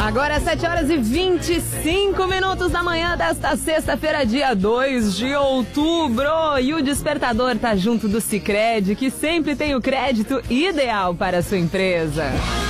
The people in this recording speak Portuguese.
Agora é 7h25 da manhã desta sexta-feira, dia 2 de outubro. E o Despertador tá junto do Sicredi, que sempre tem o crédito ideal para a sua empresa.